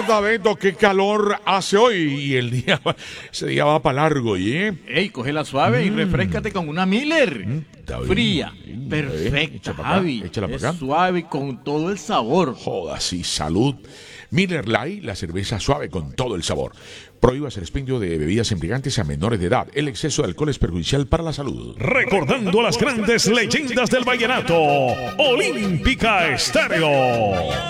Dabeto, qué calor hace hoy. Y ese día va para largo, ¿eh? Ey, cógela suave y refrescate con una Miller. Fría, perfecta, Javi. Échala para Es acá. suave y con todo el sabor. Joda, sí, salud. Miller Lite, la cerveza suave con todo el sabor. Prohíbas el expendio de bebidas embriagantes a menores de edad. El exceso de alcohol es perjudicial para la salud. Recordando a las grandes leyendas del vallenato, Olímpica Estéreo.